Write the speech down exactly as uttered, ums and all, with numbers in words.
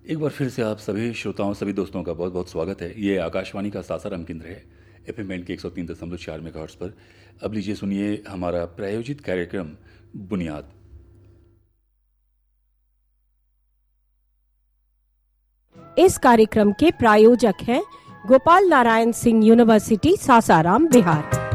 एक बार फिर से आप सभी श्रोताओं सभी दोस्तों का बहुत बहुत स्वागत है। ये आकाशवाणी का सासाराम केंद्र है, एफएम बैंड के एक सौ तीन दशमलव चार मेगाहर्ट्ज पर। अब लीजिए सुनिए हमारा प्रायोजित कार्यक्रम बुनियाद। इस कार्यक्रम के प्रायोजक हैं गोपाल नारायण सिंह यूनिवर्सिटी सासाराम बिहार।